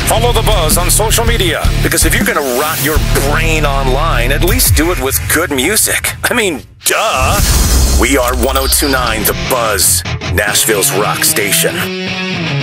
Follow The Buzz on social media, because if you're gonna rot your brain online, at least do it with good music. I mean, duh! We are 102.9 The Buzz, Nashville's rock station.